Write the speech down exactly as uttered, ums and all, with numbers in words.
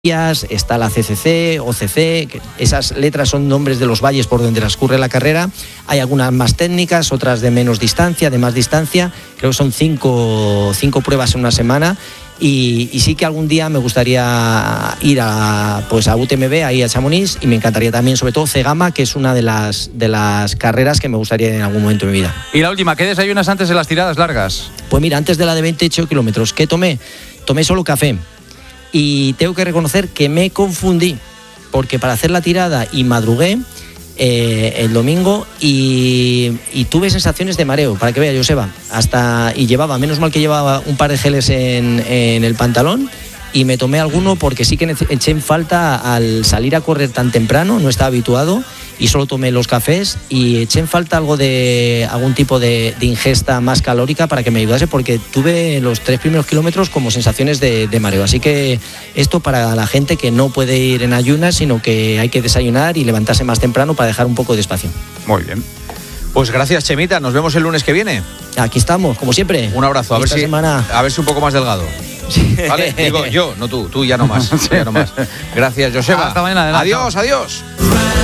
está la C C C, O C C, que esas letras son nombres de los valles por donde transcurre la carrera. Hay algunas más técnicas, otras de menos distancia, de más distancia. Creo que son cinco, cinco pruebas en una semana. Y, y sí que algún día me gustaría ir a, pues a U T M B, ahí a Chamonix, y me encantaría también, sobre todo, Cegama, que es una de las, de las carreras que me gustaría en algún momento de mi vida. Y la última, ¿qué desayunas antes de las tiradas largas? Pues mira, antes de la de veintiocho kilómetros, ¿qué tomé? Tomé solo café. Y tengo que reconocer que me confundí, porque para hacer la tirada y madrugué eh, el domingo y, y tuve sensaciones de mareo, para que vea, Joseba, hasta, y llevaba, menos mal que llevaba un par de geles en, en el pantalón, y me tomé alguno porque sí que eché en falta al salir a correr tan temprano, no estaba habituado, y solo tomé los cafés, y eché en falta algo de algún tipo de, de ingesta más calórica para que me ayudase, porque tuve los tres primeros kilómetros como sensaciones de, de mareo. Así que esto para la gente que no puede ir en ayunas, sino que hay que desayunar y levantarse más temprano para dejar un poco de espacio. Muy bien. Pues gracias, Chemita, nos vemos el lunes que viene. Aquí estamos, como siempre. Un abrazo, a ver, si, semana... a ver si un poco más delgado. Sí. Vale, digo yo, no tú, tú ya no más, ya no más. Gracias, Joseba. Hasta mañana. Adiós, adiós.